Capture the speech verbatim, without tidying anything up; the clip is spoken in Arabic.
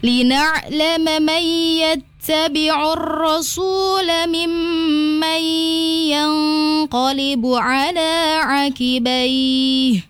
لنعلم من يتبع الرسول ممن ينقلب على عقبيه